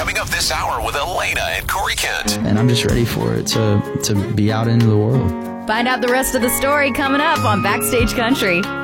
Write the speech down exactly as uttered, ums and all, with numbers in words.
Coming up this hour with Elena and Corey Kent. And I'm just ready for it to, to be out into the world. Find out the rest of the story coming up on Backstage Country.